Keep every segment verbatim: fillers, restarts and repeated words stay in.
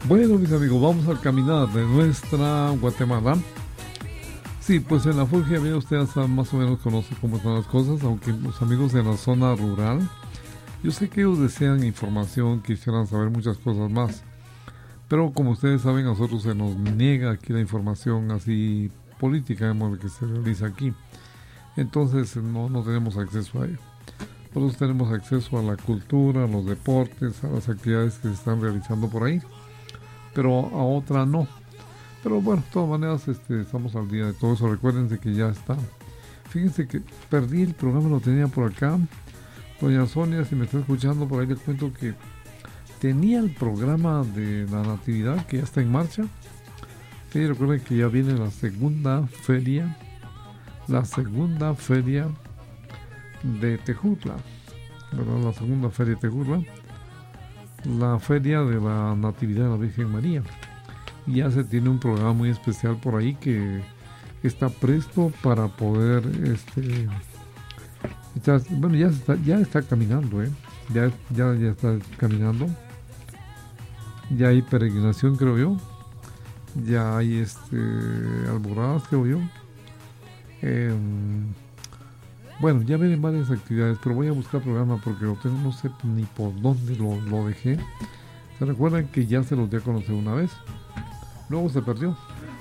Bueno, mis amigos, vamos al caminar de nuestra Guatemala. Sí, pues en la Fulgia, bien, ustedes más o menos conocen cómo están las cosas, aunque los amigos de la zona rural, yo sé que ellos desean información, quisieran saber muchas cosas más. Pero como ustedes saben, a nosotros se nos niega aquí la información así política, digamos, que se realiza aquí. Entonces no, no tenemos acceso a ello. Nosotros tenemos acceso a la cultura, a los deportes, a las actividades que se están realizando por ahí, pero a otra no. Pero bueno, de todas maneras este, estamos al día de todo eso. Recuérdense que ya está. Fíjense que perdí el programa, lo tenía por acá. Doña Sonia, si me está escuchando por ahí, le cuento que tenía el programa de la Natividad que ya está en marcha. Sí, recuerden que ya viene la segunda feria, la segunda feria de Tejutla, ¿verdad? La segunda feria de Tejutla, la feria de la Natividad de la Virgen María. Y ya se tiene un programa muy especial por ahí que está presto para poder, este, está, bueno, ya está, ya está caminando, ¿eh? Ya, ya, ya está caminando. Ya hay peregrinación, creo yo. Ya hay este alboradas, creo yo. Eh, bueno, ya vienen varias actividades, pero voy a buscar programa porque lo tengo, no sé ni por dónde lo, lo dejé. ¿Se recuerdan que ya se los di a conocer una vez? Luego se perdió.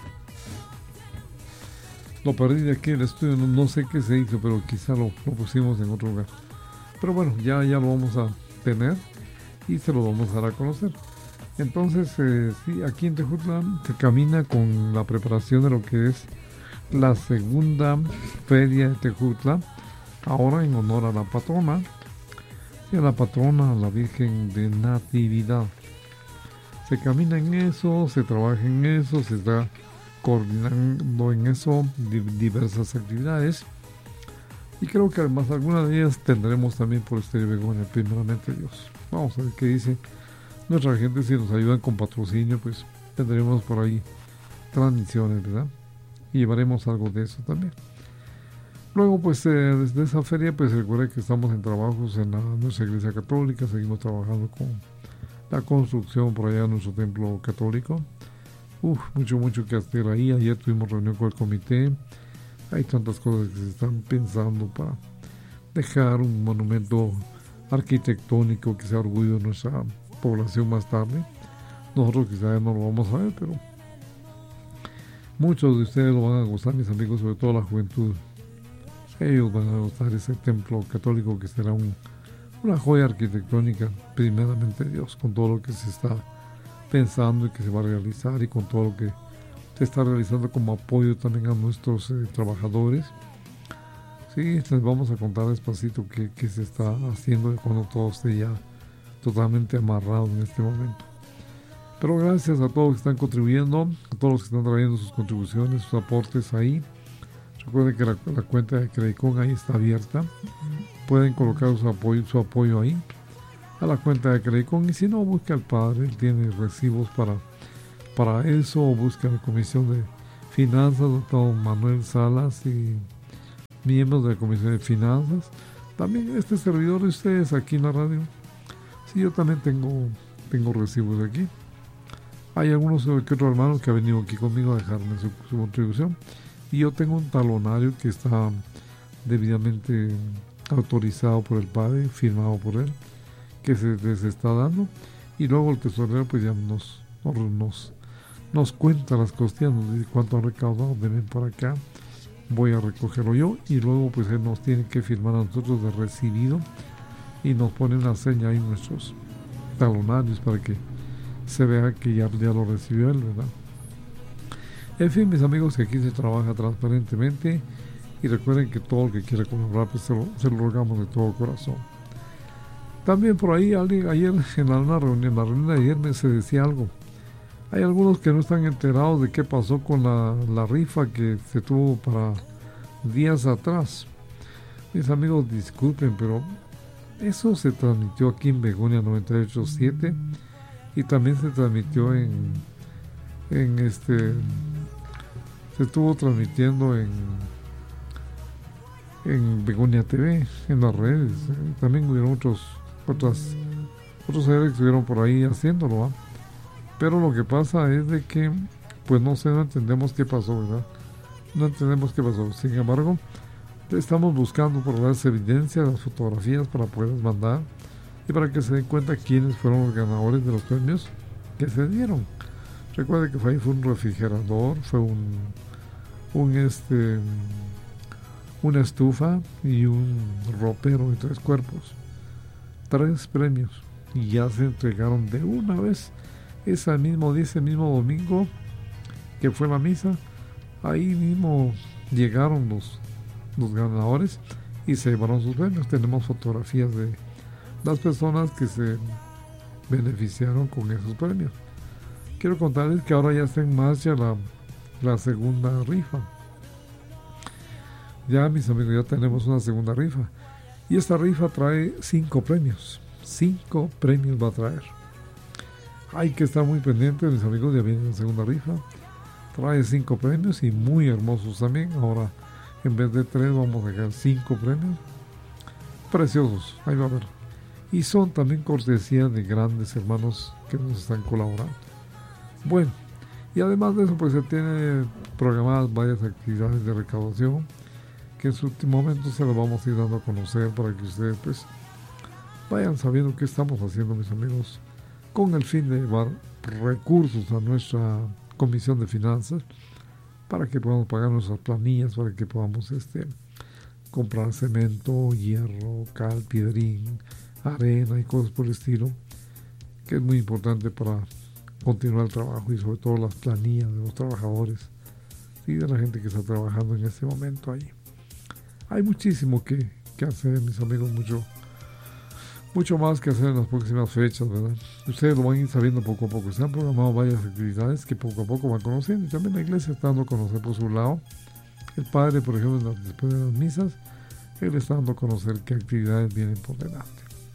Lo perdí de aquí en el estudio, no, no sé qué se hizo, pero quizá lo, lo pusimos en otro lugar. Pero bueno, ya, ya lo vamos a tener y se lo vamos a dar a conocer. Entonces, eh, sí, aquí en Tejutla se camina con la preparación de lo que es la segunda feria de Tejutla, ahora en honor a la patrona, y a la patrona, a la Virgen de Natividad. Se camina en eso, se trabaja en eso, se está coordinando en eso diversas actividades. Y creo que además algunas de ellas tendremos también por Estéreo Begonia, primeramente Dios. Vamos a ver qué dice nuestra gente. Si nos ayudan con patrocinio, pues tendremos por ahí transmisiones, ¿verdad? Y llevaremos algo de eso también. Luego, pues, eh, desde esa feria, pues recuerden que estamos en trabajos en la, nuestra iglesia católica, seguimos trabajando con la construcción por allá de nuestro templo católico. Uf, mucho, mucho que hacer ahí. Ayer tuvimos reunión con el comité. Hay tantas cosas que se están pensando para dejar un monumento arquitectónico que sea orgullo de nuestra población más tarde. Nosotros quizás no lo vamos a ver, pero muchos de ustedes lo van a gozar, mis amigos, sobre todo la juventud. Ellos van a gozar ese templo católico que será un, una joya arquitectónica, primeramente Dios, con todo lo que se está pensando y que se va a realizar, y con todo lo que se está realizando como apoyo también a nuestros eh, trabajadores. Sí, les vamos a contar despacito qué, qué se está haciendo cuando todo esté ya totalmente amarrado en este momento. Pero gracias a todos los que están contribuyendo, a todos los que están trayendo sus contribuciones, sus aportes ahí. Recuerden que la, la cuenta de Credicon ahí está abierta. Pueden colocar su apoyo, su apoyo ahí a la cuenta de Credicon, y si no, busca al padre, él tiene recibos para, para eso, o busca la comisión de finanzas, doctor Manuel Salas y miembros de la comisión de finanzas. También este servidor de ustedes aquí en la radio. Sí, yo también tengo, tengo recibos de aquí. Hay algunos que otros hermanos que han venido aquí conmigo a dejarme su, su contribución, y yo tengo un talonario que está debidamente autorizado por el padre, firmado por él, que se les está dando, y luego el tesorero pues ya nos, nos, nos cuenta las costillas, nos dice cuánto han recaudado, ven por acá, voy a recogerlo yo, y luego pues él nos tiene que firmar a nosotros de recibido, y nos pone una seña ahí en nuestros talonarios para que se vea que ya, ya lo recibió él, ¿verdad? En fin, mis amigos, que aquí se trabaja transparentemente, y recuerden que todo el que quiera colaborar, pues se lo, se lo rogamos de todo corazón. También por ahí, alguien, ayer en la, una reunión, en la reunión de ayer me se decía algo. Hay algunos que no están enterados de qué pasó con la, la rifa que se tuvo para días atrás. Mis amigos, disculpen, pero eso se transmitió aquí en Begonia noventa y ocho punto siete, y también se transmitió en, en este, se estuvo transmitiendo en en Begonia T V, en las redes. También hubieron otros otras otros seres que estuvieron por ahí haciéndolo, ¿eh? Pero lo que pasa es de que, pues no sé, no entendemos qué pasó, ¿verdad? No entendemos qué pasó. Sin embargo, estamos buscando por las evidencias, las fotografías para poderlas mandar y para que se den cuenta quiénes fueron los ganadores de los premios que se dieron. Recuerde que fue, ahí fue un refrigerador, fue un, un este, una estufa y un ropero de tres cuerpos. Tres premios y ya se entregaron de una vez. Ese mismo día, ese mismo domingo que fue la misa, ahí mismo llegaron los, los ganadores y se llevaron sus premios. Tenemos fotografías de las personas que se beneficiaron con esos premios. Quiero contarles que ahora ya está en marcha la, la segunda rifa. Ya, mis amigos, ya tenemos una segunda rifa. Y esta rifa trae cinco premios. Cinco premios va a traer. Hay que estar muy pendientes, mis amigos, ya viene la segunda rifa. Trae cinco premios y muy hermosos también. Ahora, en vez de tres, vamos a dejar cinco premios. Preciosos, ahí va a ver. Y son también cortesía de grandes hermanos que nos están colaborando. Bueno, y además de eso, pues se tiene programadas varias actividades de recaudación que en su último momento se las vamos a ir dando a conocer para que ustedes pues vayan sabiendo qué estamos haciendo, mis amigos, con el fin de llevar recursos a nuestra Comisión de Finanzas para que podamos pagar nuestras planillas, para que podamos este, comprar cemento, hierro, cal, piedrín, arena y cosas por el estilo, que es muy importante para continuar el trabajo y sobre todo las planillas de los trabajadores y de la gente que está trabajando en este momento ahí. Hay muchísimo que, que hacer, mis amigos, mucho, mucho más que hacer en las próximas fechas, ¿verdad? Ustedes lo van a ir sabiendo poco a poco. Se han programado varias actividades que poco a poco van conociendo y también la iglesia está dando a conocer por su lado. El padre, por ejemplo, después de las misas, él está dando a conocer qué actividades vienen por delante.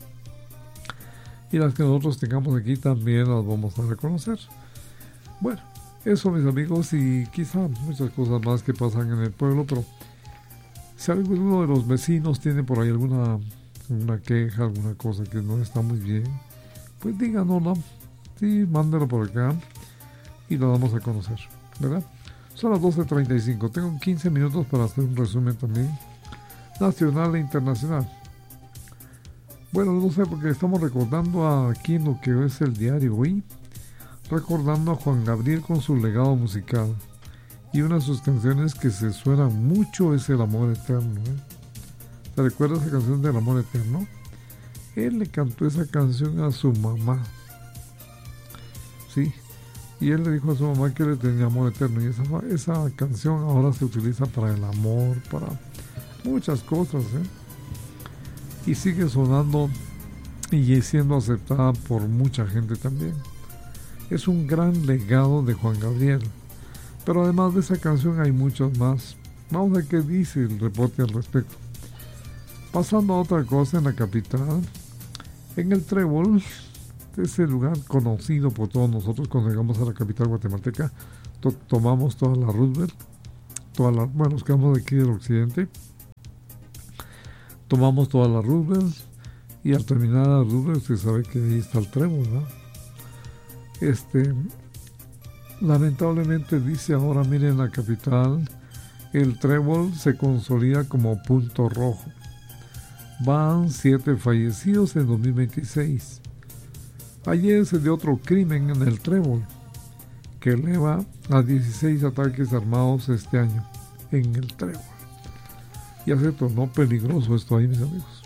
Y las que nosotros tengamos aquí también las vamos a reconocer. Bueno, eso, mis amigos, y quizá muchas cosas más que pasan en el pueblo, pero si alguno de los vecinos tiene por ahí alguna una queja, alguna cosa que no está muy bien, pues díganoslo, sí, mándelo por acá y lo vamos a conocer, ¿verdad? Son las doce treinta y cinco, tengo quince minutos para hacer un resumen también nacional e internacional. Bueno, no sé, porque estamos recordando aquí en lo que es el diario hoy, recordando a Juan Gabriel con su legado musical. Y una de sus canciones que se suenan mucho es El Amor Eterno. ¿eh? ¿Te recuerdas esa canción del Amor Eterno? Él le cantó esa canción a su mamá. Sí, y él le dijo a su mamá que le tenía amor eterno. Y esa, esa canción ahora se utiliza para el amor, para muchas cosas, ¿eh? Y sigue sonando y siendo aceptada por mucha gente también. Es un gran legado de Juan Gabriel. Pero además de esa canción hay muchas más. Vamos a ver qué dice el reporte al respecto. Pasando a otra cosa en la capital, en el Trébol, ese lugar conocido por todos nosotros cuando llegamos a la capital guatemalteca, to- tomamos toda la Roosevelt, toda la, bueno, nos quedamos de aquí del occidente, tomamos toda la Roosevelt y al terminar la Roosevelt se sabe que ahí está el Trébol, ¿no? Este, lamentablemente dice ahora, miren, la capital, el Trébol se consolida como punto rojo. Van siete fallecidos en dos mil veintiséis. Ayer se dio otro crimen en el Trébol, que eleva a dieciséis ataques armados este año en el Trébol. Ya se tornó peligroso esto ahí, mis amigos.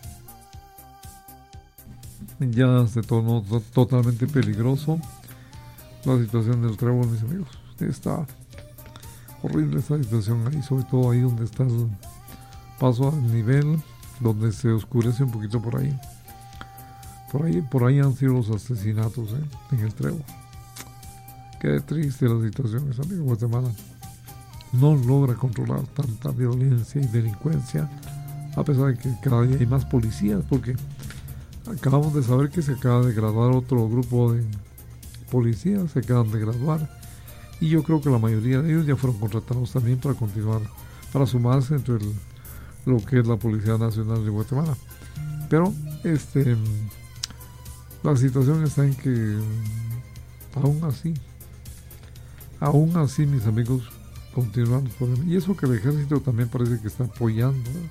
Ya se tornó to- totalmente peligroso la situación del Trébol, mis amigos. Está horrible esta situación ahí, sobre todo ahí donde está el paso al nivel, donde se oscurece un poquito por ahí. Por ahí, por ahí han sido los asesinatos, ¿eh? En el Trébol. Qué triste la situación, mis amigos. Guatemala no logra controlar tanta violencia y delincuencia, a pesar de que cada día hay más policías, porque acabamos de saber que se acaba de graduar otro grupo de policías, se acaban de graduar, y yo creo que la mayoría de ellos ya fueron contratados también para continuar, para sumarse entre el, lo que es la Policía Nacional de Guatemala. Pero este la situación está en que aún así, aún así, mis amigos, continuamos por él. Y eso que el ejército también parece que está apoyando, ¿eh?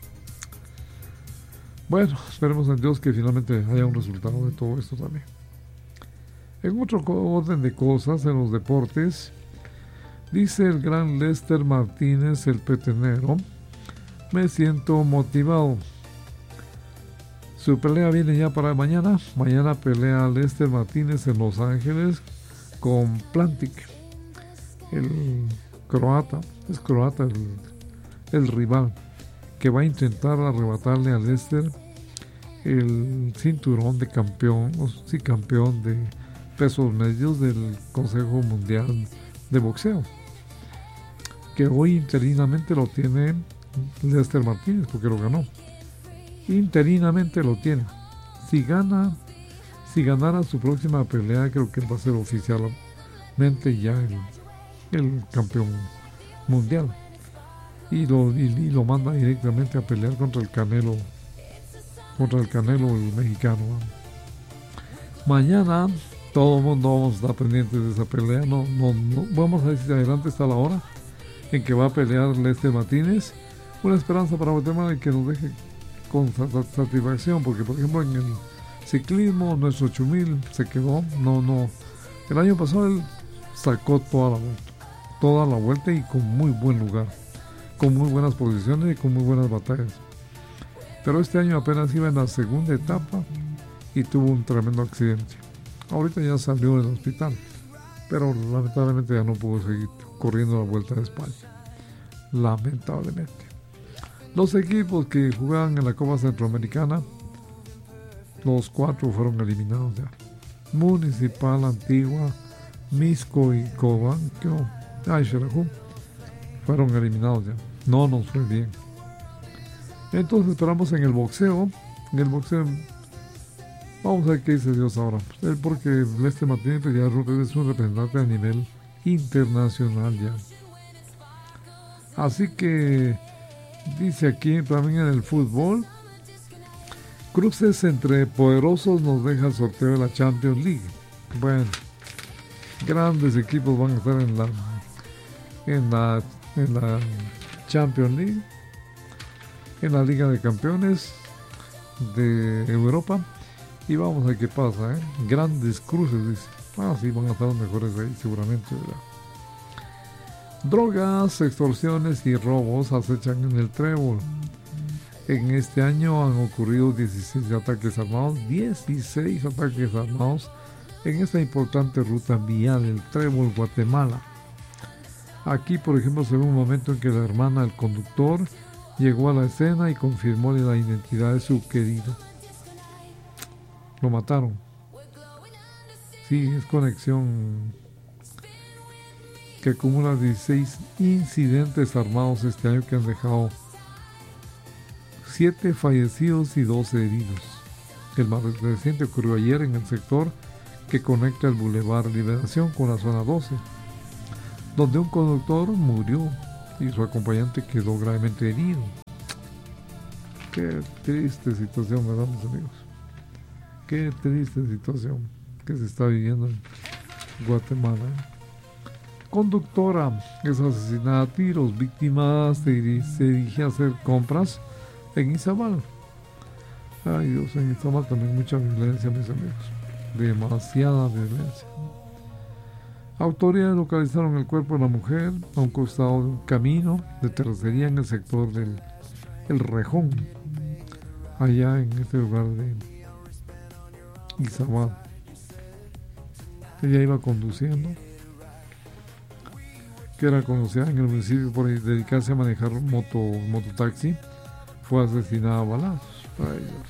Bueno, esperemos en Dios que finalmente haya un resultado de todo esto también. En otro orden de cosas, en los deportes, dice el gran Lester Martínez, el petenero: me siento motivado. Su pelea viene ya para mañana. Mañana pelea Lester Martínez en Los Ángeles con Plantic, el croata. Es croata el, el rival, que va a intentar arrebatarle a Lester el cinturón de campeón, o sí, campeón de pesos medios del Consejo Mundial de Boxeo, que hoy interinamente lo tiene Lester Martínez, porque lo ganó. Interinamente lo tiene. Si gana, si ganara su próxima pelea, creo que va a ser oficialmente ya el, el campeón mundial. Y lo, y, y lo manda directamente a pelear contra el Canelo, contra el Canelo, el mexicano. Mañana todo el mundo vamos a estar pendientes de esa pelea. No, no, no, vamos a ver si adelante está la hora en que va a pelear Lester Martínez. Una esperanza para Guatemala y que nos deje con satisfacción, porque por ejemplo en el ciclismo nuestro Chumil se quedó, no, no, el año pasado él sacó toda la vuelta, toda la vuelta y con muy buen lugar, con muy buenas posiciones y con muy buenas batallas. Pero este año apenas iba en la segunda etapa y tuvo un tremendo accidente. Ahorita ya salió del hospital, pero lamentablemente ya no pudo seguir corriendo la Vuelta de España. Lamentablemente. Los equipos que jugaban en la Copa Centroamericana, los cuatro fueron eliminados ya. Municipal, Antigua, Misco y Cobanco, ay, Xelajú, fueron eliminados ya. No nos fue bien. Entonces esperamos en el boxeo. En el boxeo vamos a ver qué dice Dios ahora. Él, porque Lester Martínez ya es un representante a nivel internacional ya. Así que dice aquí también en el fútbol: cruces entre poderosos nos deja el sorteo de la Champions League. Bueno, grandes equipos van a estar en la en la en la Champions League, en la Liga de Campeones de Europa, y vamos a ver qué pasa, ¿eh? Grandes cruces, dice. Ah, sí, van a estar los mejores ahí seguramente, ¿verdad? Drogas, extorsiones y robos acechan en el Trébol. En este año han ocurrido dieciséis ataques armados, dieciséis ataques armados en esta importante ruta vial, el Trébol, Guatemala. Aquí, por ejemplo, se ve un momento en que la hermana del conductor llegó a la escena y confirmó la identidad de su querido. Lo mataron. Sí, es conexión que acumula dieciséis incidentes armados este año que han dejado siete fallecidos y doce heridos. El más reciente ocurrió ayer en el sector que conecta el Boulevard Liberación con la zona doce, donde un conductor murió y su acompañante quedó gravemente herido. Qué triste situación, ¿verdad, mis amigos? Qué triste situación que se está viviendo en Guatemala. Conductora es asesinada a tiros. Víctima se dirige a hacer compras en Izabal. Ay Dios, en Izabal también mucha violencia, mis amigos. Demasiada violencia. Autoridades localizaron el cuerpo de la mujer a un costado de un camino de terracería en el sector del El Rejón, allá en este lugar de Izabal. Ella iba conduciendo, que era conocida en el municipio por dedicarse a manejar moto, mototaxi. Fue asesinada a balazos. Ay, Dios.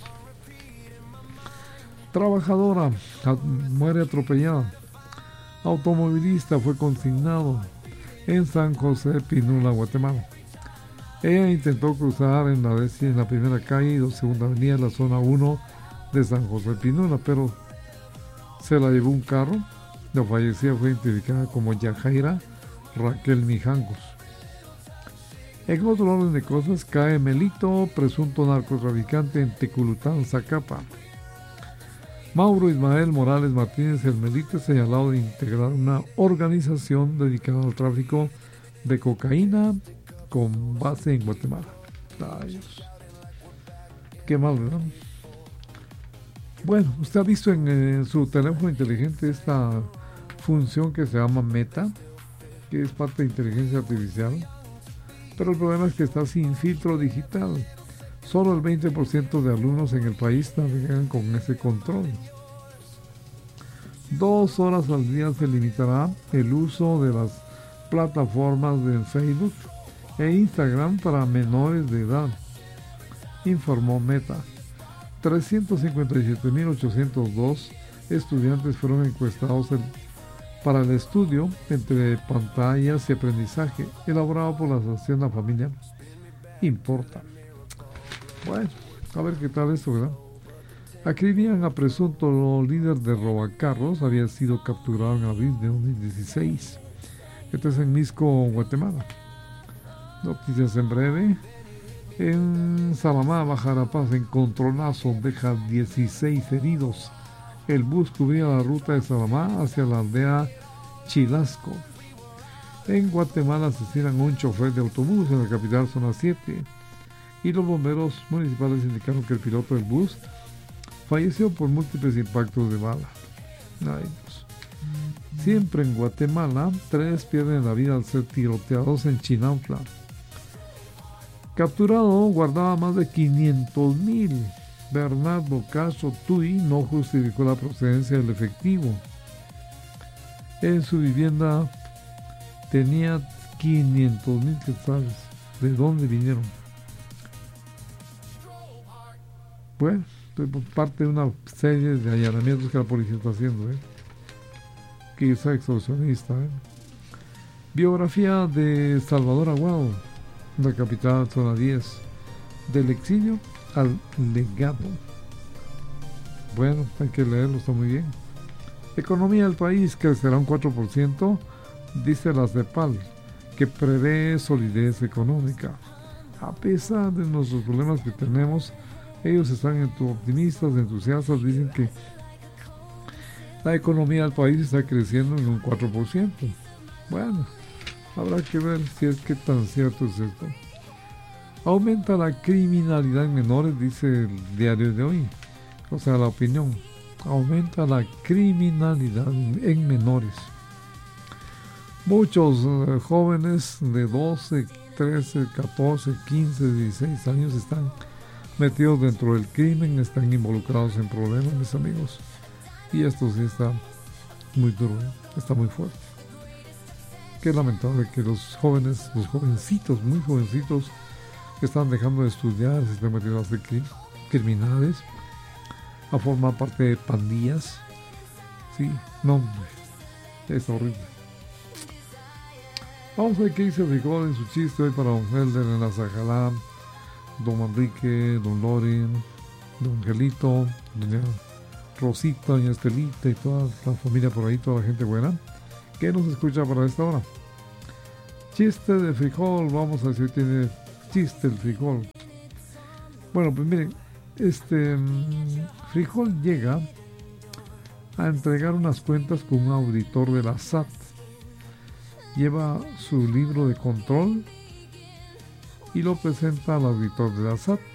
Trabajadora muere atropellada. Automovilista fue consignado en San José Pinula, Guatemala. Ella intentó cruzar en la, en la primera calle y la segunda avenida de la zona uno de San José Pinula, pero se la llevó un carro. La fallecida fue identificada como Yajaira Raquel Mijangos. En otro orden de cosas, cae Melito, presunto narcotraficante en Teculután, Zacapa. Mauro Ismael Morales Martínez el Melite, señalado de integrar una organización dedicada al tráfico de cocaína con base en Guatemala. Ay, Dios. Qué mal, ¿verdad? Bueno, usted ha visto en, en su teléfono inteligente esta función que se llama Meta, que es parte de inteligencia artificial, pero el problema es que está sin filtro digital. Solo el veinte por ciento de alumnos en el país navegan con ese control. Dos horas al día se limitará el uso de las plataformas de Facebook e Instagram para menores de edad, informó Meta. trescientos cincuenta y siete mil ochocientos dos estudiantes fueron encuestados en, para el estudio entre pantallas y aprendizaje elaborado por la Asociación La Familia Importa. Bueno, a ver qué tal esto, ¿verdad? Acribían a presunto líder de robacarros, había sido capturado en abril de dos mil dieciséis. Este es en Misco, Guatemala. Noticias en breve. En Salamá, Bajarapaz, encontronazo deja dieciséis heridos. El bus cubría la ruta de Salamá hacia la aldea Chilasco. En Guatemala asesinan a un chofer de autobús en la capital zona siete. Y los bomberos municipales indicaron que el piloto del bus falleció por múltiples impactos de bala. Ay, Dios. Siempre en Guatemala, tres pierden la vida al ser tiroteados en Chinautla. Capturado, guardaba más de quinientos mil. Bernardo Castro Tuy no justificó la procedencia del efectivo. En su vivienda tenía quinientos mil quetzales. ¿De dónde vinieron? Bueno, por parte de una serie de allanamientos que la policía está haciendo, ¿eh? Quizá extorsionista, ¿eh? Biografía de Salvador Aguado, la capital zona diez, del exilio al legado. Bueno, hay que leerlo, está muy bien. Economía del país crecerá un cuatro por ciento, dice la CEPAL, que prevé solidez económica. A pesar de nuestros problemas que tenemos, ellos están optimistas, entusiastas, dicen que la economía del país está creciendo en un cuatro por ciento. Bueno, habrá que ver si es que tan cierto es esto. Aumenta la criminalidad en menores, dice el diario de hoy. O sea, La Opinión. Aumenta la criminalidad en menores. Muchos uh, jóvenes de doce, trece, catorce, quince, dieciséis años están metidos dentro del crimen, están involucrados en problemas, mis amigos. Y esto sí está muy duro, ¿eh? Está muy fuerte. Qué lamentable que los jóvenes, los jovencitos, muy jovencitos, que están dejando de estudiar, se están metiendo a hacer crim- criminales, a formar parte de pandillas. Sí, no, es horrible. Vamos a ver qué dice Frijol en su chiste hoy para don Helder en la Zajalá, don Manrique, don Loren, don Angelito, doña Rosita, doña Estelita y toda la familia por ahí, toda la gente buena que nos escucha para esta hora. Chiste de Frijol, vamos a ver si tiene chiste el Frijol. Bueno, pues miren, este Frijol llega a entregar unas cuentas con un auditor de la S A T. Lleva su libro de control y lo presenta al auditor de la S A T,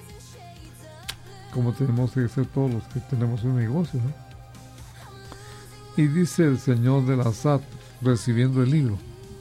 como tenemos que ser todos los que tenemos un negocio, ¿no? Y dice el señor de la S A T recibiendo el libro: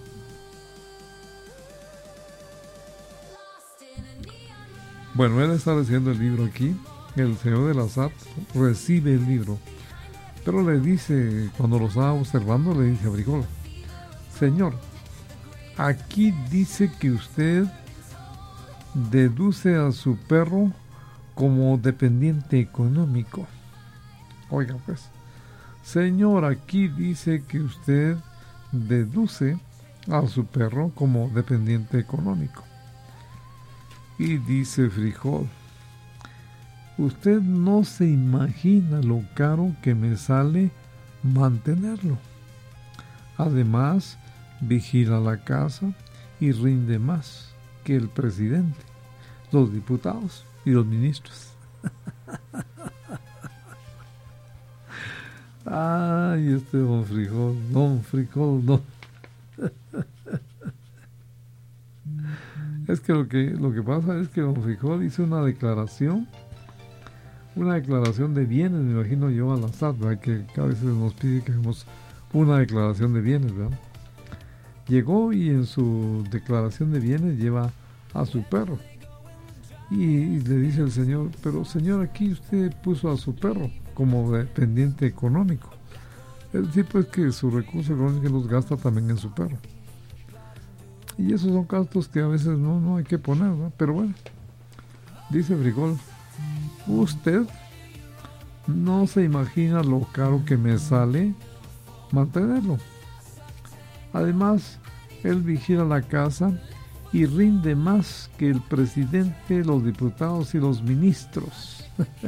bueno, él está recibiendo el libro aquí, el señor de la S A T recibe el libro, pero le dice, cuando lo estaba observando, le dice a Frijol: señor, aquí dice que usted deduce a su perro como dependiente económico. Oiga pues, señor, aquí dice que usted deduce a su perro como dependiente económico. Y dice Frijol: usted no se imagina lo caro que me sale mantenerlo. Además, vigila la casa y rinde más que el presidente, los diputados y los ministros. Ay, este don Frijol, don Frijol, no. Es que lo que lo que pasa es que don Frijol hizo una declaración, una declaración de bienes, me imagino yo, al azar, ¿verdad? Que a veces nos pide que hagamos una declaración de bienes, ¿verdad? Llegó y en su declaración de bienes lleva a su perro. Y, y le dice el señor, pero señor, aquí usted puso a su perro como dependiente económico. El tipo es que su recurso económico los gasta también en su perro. Y esos son gastos que a veces no, no hay que poner, ¿no? Pero bueno, dice Frijol, usted no se imagina lo caro que me sale mantenerlo. Además, él vigila la casa y rinde más que el presidente, los diputados y los ministros.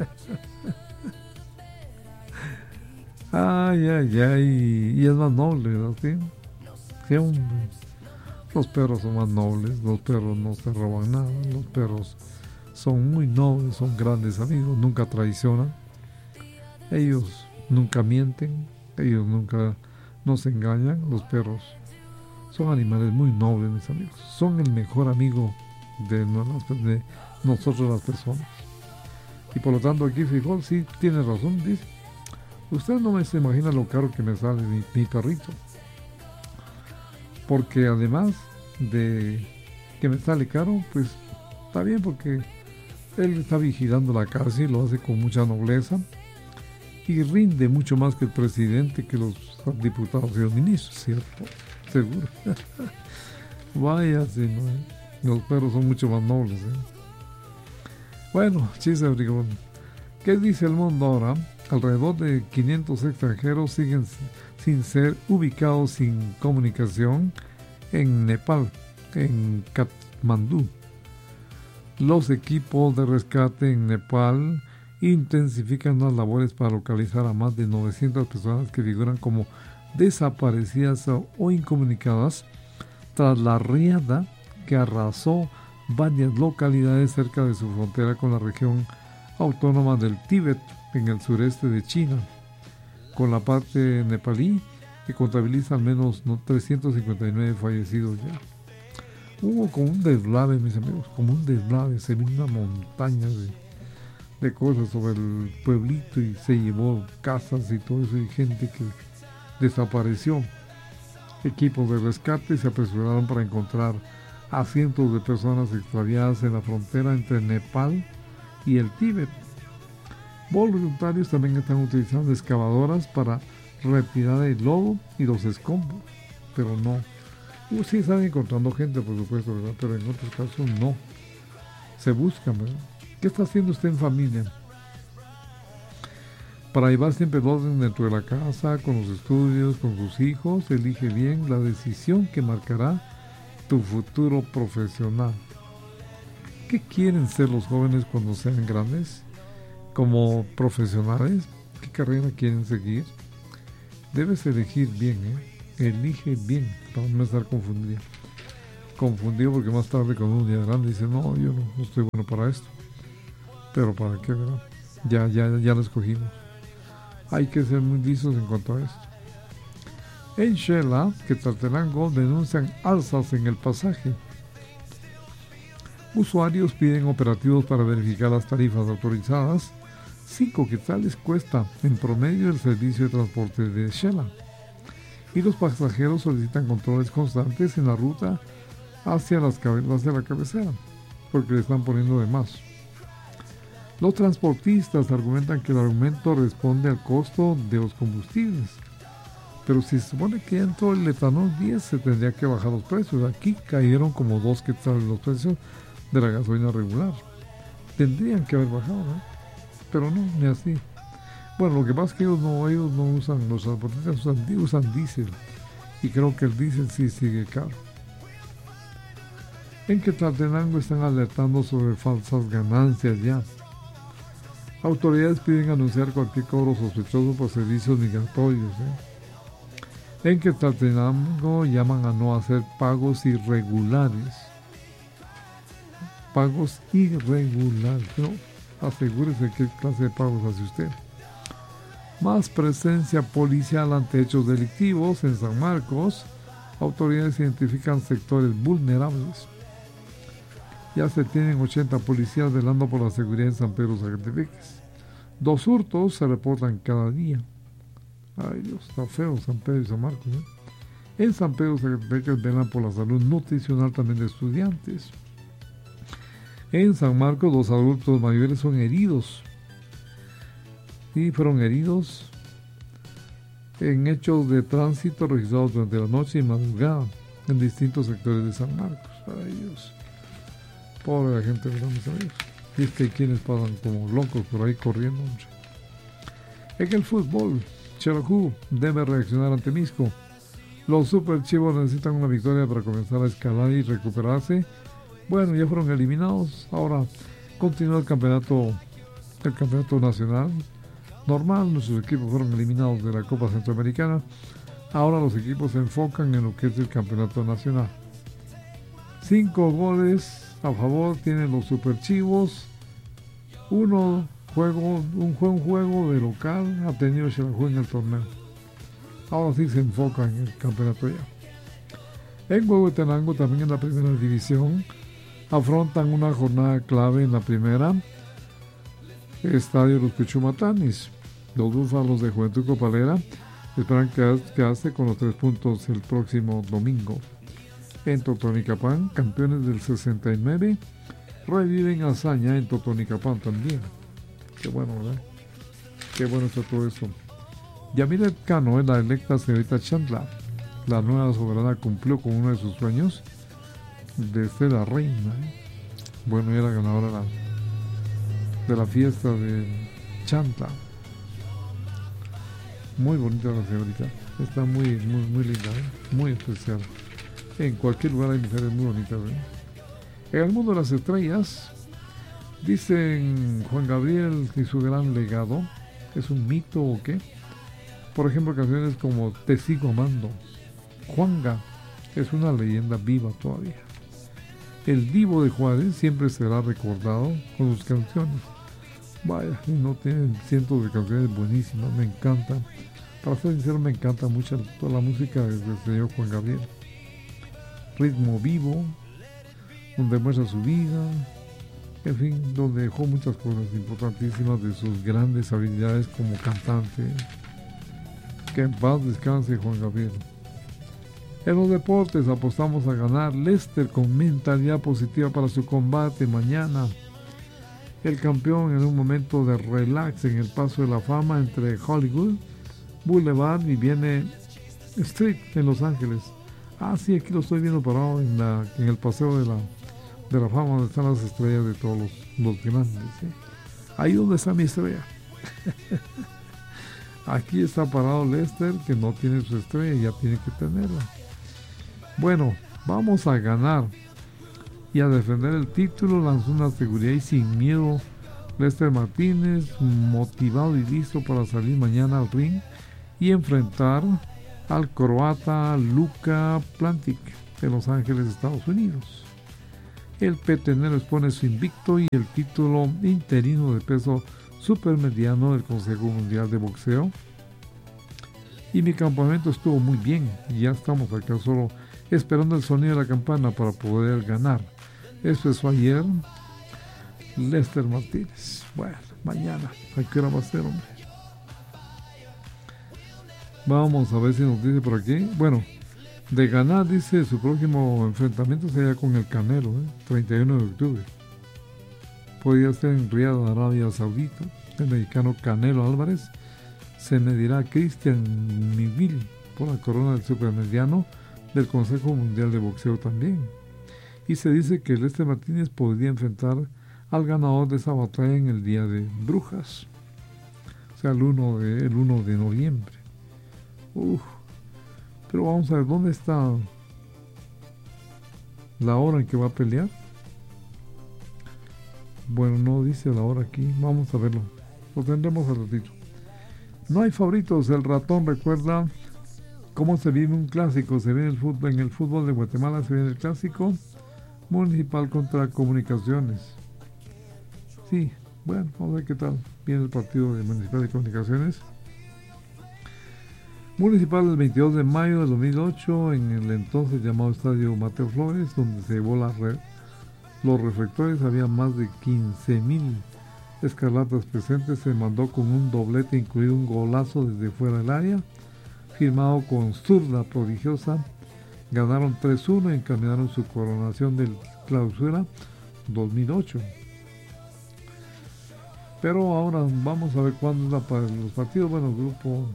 Ay, ay, ay, y es más noble, ¿verdad? Sí, sí, hombre. Los perros son más nobles, los perros no se roban nada, los perros son muy nobles, son grandes amigos, nunca traicionan, ellos nunca mienten, ellos nunca nos engañan. Los perros son animales muy nobles, mis amigos, son el mejor amigo de, de nosotros las personas. Y por lo tanto aquí Frijol sí tiene razón, dice, usted no me se imagina lo caro que me sale mi, mi perrito. Porque además de que me sale caro, pues está bien, porque él está vigilando la casa y lo hace con mucha nobleza y rinde mucho más que el presidente, que los diputados y los ministros, ¿cierto? Seguro. Vaya, sí, ¿no? Los perros son mucho más nobles, ¿eh? Bueno, chiste Frijol. ¿Qué dice el mundo ahora? Alrededor de quinientos extranjeros siguen sin ser ubicados sin comunicación en Nepal, en Katmandú. Los equipos de rescate en Nepal intensifican las labores para localizar a más de novecientas personas que figuran como desaparecidas o incomunicadas tras la riada que arrasó varias localidades cerca de su frontera con la región autónoma del Tíbet, en el sureste de China, con la parte nepalí, que contabiliza al menos trescientos cincuenta y nueve fallecidos ya. Hubo como un deslave, mis amigos, como un deslave, se vino una montaña de, de cosas sobre el pueblito y se llevó casas y todo eso, y gente que desapareció. Equipos de rescate se apresuraron para encontrar a cientos de personas extraviadas en la frontera entre Nepal y el Tíbet. Voluntarios también están utilizando excavadoras para retirar el lodo y los escombros, pero no. Uh, sí están encontrando gente, por supuesto, ¿verdad? Pero en otros casos no. Se buscan, ¿verdad? ¿Qué está haciendo usted en familia? Para llevar siempre el orden dentro de la casa, con los estudios, con sus hijos, elige bien la decisión que marcará tu futuro profesional. ¿Qué quieren ser los jóvenes cuando sean grandes? Como profesionales, ¿qué carrera quieren seguir? Debes elegir bien, ¿eh? Elige bien, para no estar confundido. Confundido porque más tarde cuando uno ya grande dice, no, yo no, no estoy bueno para esto. Pero ¿para qué, verdad? Ya, ya, ya lo escogimos. Hay que ser muy listos en cuanto a esto. En Shela, Quetzaltenango, denuncian alzas en el pasaje. Usuarios piden operativos para verificar las tarifas autorizadas. Cinco quetzales cuesta en promedio el servicio de transporte de Shela. Y los pasajeros solicitan controles constantes en la ruta hacia, las hacia la cabecera, porque le están poniendo de más. Los transportistas argumentan que el aumento responde al costo de los combustibles. Pero si se supone que entró el etanol diez, se tendría que bajar los precios. Aquí cayeron como dos quetzales los precios de la gasolina regular. Tendrían que haber bajado, ¿no? Pero no, ni así. Bueno, lo que pasa es que ellos no, ellos no usan, los transportistas usan, usan diésel. Y creo que el diésel sí sigue caro. En Quetzaltenango están alertando sobre falsas ganancias ya. Autoridades piden anunciar cualquier cobro sospechoso por servicios migratorios. ¿eh? En Quetzaltenango llaman a no hacer pagos irregulares. Pagos irregulares. No, asegúrese qué clase de pagos hace usted. Más presencia policial ante hechos delictivos en San Marcos. Autoridades identifican sectores vulnerables. Ya se tienen ochenta policías velando por la seguridad en San Pedro Zacatepec. Dos hurtos se reportan cada día. Ay Dios, está feo San Pedro y San Marcos, ¿eh? En San Pedro Zacatepec velan por la salud nutricional también de estudiantes. En San Marcos los adultos mayores son heridos. Y fueron heridos en hechos de tránsito registrados durante la noche y madrugada en distintos sectores de San Marcos. Ay Dios, pobre la gente, ¿verdad, mis amigos? Y es que hay quienes pasan como locos por ahí corriendo. En el fútbol, Xelajú debe reaccionar ante Misco. Los Super Chivos necesitan una victoria para comenzar a escalar y recuperarse. Bueno, ya fueron eliminados. Ahora continúa el campeonato, el campeonato nacional normal. Nuestros equipos fueron eliminados de la Copa Centroamericana. Ahora los equipos se enfocan en lo que es el campeonato nacional. Cinco goles a favor tienen los Super Chivos. Uno juego, un buen juego de local ha tenido Xelajú en el torneo. Ahora sí se enfoca en el campeonato ya. En Huehuetenango, también en la primera división, afrontan una jornada clave en la primera. Estadio Los Pichumatanis. Los Búfalos de Juventud Copalera esperan quedarse con los tres puntos el próximo domingo. En Totonicapán, campeones del sesenta y nueve, reviven hazaña en Totonicapán también. Qué bueno, ¿verdad? Qué bueno está todo eso. Yamilet Cano es la electa señorita Chandla. La nueva soberana cumplió con uno de sus sueños de ser la reina. ¿eh? Bueno, ella era ganadora de la, de la fiesta de Chandla. Muy bonita la señorita. Está muy, muy, muy linda, ¿eh? Muy especial. En cualquier lugar hay mujeres muy bonitas. ¿eh? En el mundo de las estrellas, dicen Juan Gabriel y su gran legado. ¿Es un mito o qué? Por ejemplo, canciones como Te sigo amando. Juanga es una leyenda viva todavía. El Divo de Juárez siempre será recordado con sus canciones. Vaya, no tienen cientos de canciones buenísimas, me encantan. Para ser sincero, me encanta mucho toda la música del señor Juan Gabriel. Ritmo vivo, donde muestra su vida, en fin, donde dejó muchas cosas importantísimas de sus grandes habilidades como cantante. Que en paz descanse Juan Gabriel. En los deportes apostamos a ganar. Leicester con mentalidad positiva para su combate mañana. El campeón en un momento de relax en el paso de la fama entre Hollywood Boulevard y viene Street en Los Ángeles. Ah, sí, aquí lo estoy viendo parado en, la, en el paseo de la, de la fama donde están las estrellas de todos los, los grandes. ¿eh? Ahí donde está mi estrella. Aquí está parado Leicester, que no tiene su estrella, ya tiene que tenerla. Bueno, vamos a ganar y a defender el título. Lanzó una seguridad y sin miedo Lester Martínez, motivado y listo para salir mañana al ring y enfrentar al croata Luka Plantic de Los Ángeles, Estados Unidos. El petenero expone su invicto y el título interino de peso supermediano del Consejo Mundial de Boxeo. Y mi campamento estuvo muy bien y ya estamos acá solo esperando el sonido de la campana para poder ganar. Eso es ayer Lester Martínez. Bueno, mañana, ¿a qué hora va a ser, hombre? Vamos a ver si nos dice por aquí. Bueno, de ganar, dice, su próximo enfrentamiento sería con el Canelo, ¿eh? treinta y uno de octubre. Podría ser en Riyadh, Arabia Saudita. El mexicano Canelo Álvarez se medirá a Christian Miguel por la corona del supermediano del Consejo Mundial de Boxeo también. Y se dice que Lester Martínez podría enfrentar al ganador de esa batalla en el día de Brujas, o sea, el uno de, el uno de noviembre. Uf. Pero vamos a ver, ¿dónde está la hora en que va a pelear? Bueno, no dice la hora aquí, vamos a verlo, lo tendremos al ratito. No hay favoritos, el ratón recuerda cómo se vive un clásico. Se viene el fútbol, en el fútbol de Guatemala se viene el clásico Municipal contra Comunicaciones. Sí, bueno, vamos a ver qué tal viene el partido de Municipal de Comunicaciones. Municipal el veintidós de mayo de dos mil ocho en el entonces llamado Estadio Mateo Flores, donde se llevó la re- los reflectores. Había más de quince mil escarlatas presentes. Se mandó con un doblete, incluido un golazo desde fuera del área, firmado con zurda prodigiosa. Ganaron tres uno y encaminaron su coronación del Clausura dos mil ocho. Pero ahora vamos a ver cuándo es la, pa- los partidos. Bueno, el grupo...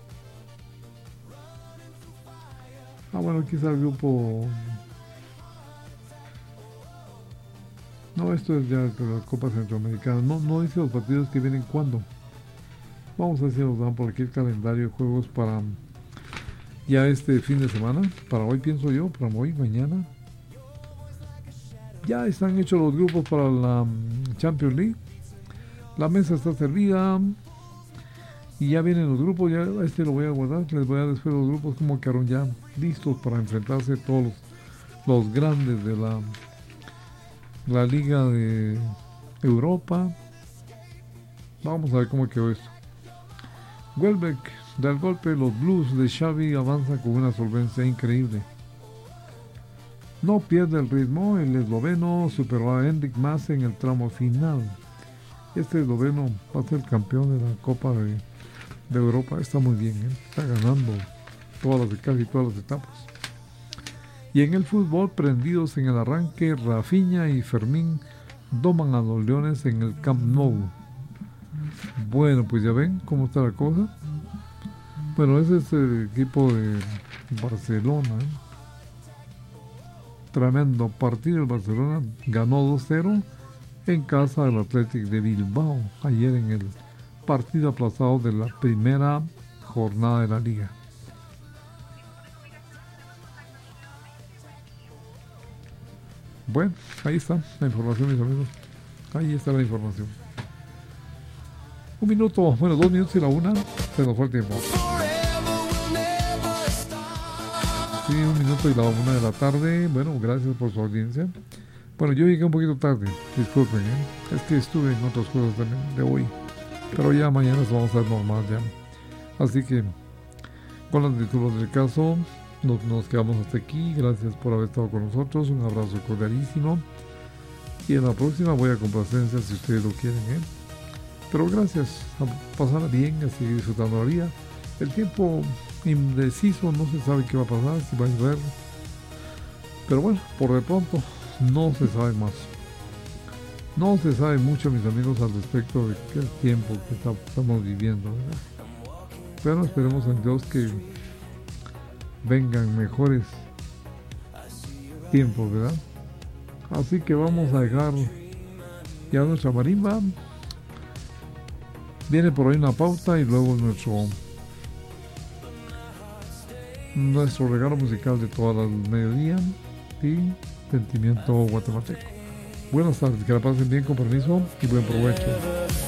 Ah, bueno, quizá el grupo... No, esto es ya de la Copa Centroamericana. No, no dice los partidos que vienen cuándo. Vamos a ver si nos dan por aquí el calendario de juegos para ya este fin de semana. Para hoy, pienso yo, para hoy, mañana. Ya están hechos los grupos para la mm, Champions League. La mesa está servida. Y ya vienen los grupos. Ya este lo voy a guardar. Les voy a dar después los grupos como quedaron ya listos para enfrentarse todos los, los grandes de la, la Liga de Europa. Vamos a ver cómo quedó esto. Welbeck da el golpe. Los Blues de Xavi avanzan con una solvencia increíble. No pierde el ritmo. El esloveno superó a Enric Mas en el tramo final. Este esloveno va a ser campeón de la Copa de, de Europa. Está muy bien, ¿eh? Está ganando todas las, casi todas las etapas. Y en el fútbol, prendidos en el arranque, Rafinha y Fermín doman a los Leones en el Camp Nou. Bueno, pues ya ven cómo está la cosa. Bueno, ese es el equipo de Barcelona, ¿eh? Tremendo partido. El Barcelona ganó dos cero en casa del Athletic de Bilbao ayer en el partido aplazado de la primera jornada de la liga. Bueno, ahí está la información, mis amigos. Ahí está la información. Un minuto, bueno, dos minutos y la una, se nos fue el tiempo. Sí, un minuto y la una de la tarde. Bueno, gracias por su audiencia. Bueno, yo llegué un poquito tarde, disculpen, ¿eh? Es que estuve en otras cosas también de hoy. Pero ya mañana se vamos a hacer normal ya. Así que, con las títulos del caso, nos, nos quedamos hasta aquí. Gracias por haber estado con nosotros. Un abrazo cordialísimo. Y en la próxima voy a complacencia si ustedes lo quieren, ¿eh? Pero gracias, a pasar bien, a seguir disfrutando la vida. El tiempo indeciso, no se sabe qué va a pasar, si va a llover. Pero bueno, por de pronto, no se sabe más. No se sabe mucho, mis amigos, al respecto de qué tiempo que está, estamos viviendo, ¿verdad? Pero esperemos en Dios que vengan mejores tiempos, ¿verdad? Así que vamos a dejar ya nuestra marimba. Viene por ahí una pauta y luego nuestro nuestro regalo musical de todas las mediodía y sentimiento guatemalteco. Buenas tardes, que la pasen bien, con permiso y buen provecho.